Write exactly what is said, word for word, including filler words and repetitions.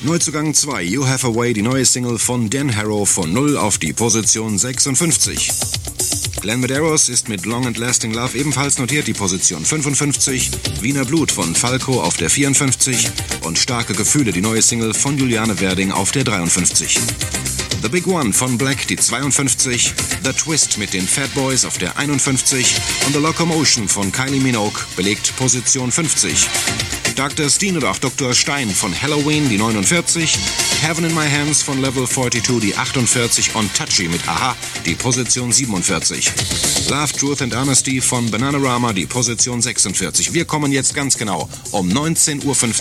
Neuzugang zwei, You Have a Way, die neue Single von Dan Harrow, von null auf die Position sechsundfünfzig. Glenn Medeiros ist mit Long and Lasting Love ebenfalls notiert, die Position fünfundfünfzig. Wiener Blut von Falco auf der vierundfünfzig. Und Starke Gefühle, die neue Single von Juliane Werding auf der dreiundfünfzig. The Big One von Black, die zweiundfünfzig. The Twist mit den Fat Boys auf der einundfünfzig. Und The Locomotion von Kylie Minogue belegt Position fünfzig. Doktor Steen oder auch Doktor Stein von Halloween, die neunundvierzig. Heaven in My Hands von Level zweiundvierzig, die achtundvierzig. Und Touchy mit Aha, die Position siebenundvierzig. Love, Truth and Honesty von Bananarama, die Position sechsundvierzig. Wir kommen jetzt ganz genau um neunzehn Uhr fünfzig